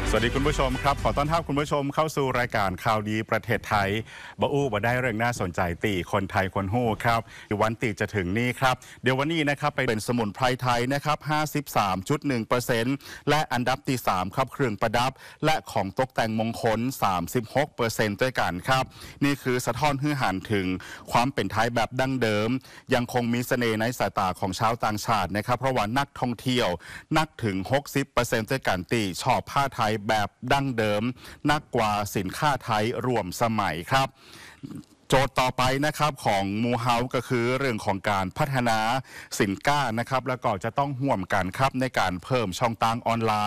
สวัสดีคุณผู้ชมครับขอต้อนรับคุณผู้ชมเข้าสู่รายการข่าวดีประเทศไทยบ่ได้เรื่องน่าสนใจตีคนไทยคนฮู้ครับวันตีจะถึงนี้ครับเดี๋ยววันนี้นะครับไปเป็นสมุนไพรไทยนะครับ 53.1% และอันดับที่3ครับเครื่องประดับและของตกแต่งมงคล 36% ด้วยกันครับนี่คือสะท้อนให้หันถึงความเป็นไทยแบบดั้งเดิมยังคงมีเสน่ห์ในสายตาของชาวต่างชาตินะครับเพราะว่านักท่องเที่ยวนักถึง 60% ด้วยกันตีชอบผ้าไทยแบบดั้งเดิมนักกว่าสินค้าไทยรวมสมัยครับโจทย์ต่อไปนะครับของมูเฮาก็คือเรื่องของการพัฒนาสินค้านะครับแล้วก็จะต้องห่วมกันครับในการเพิ่มช่องทางออนไลน์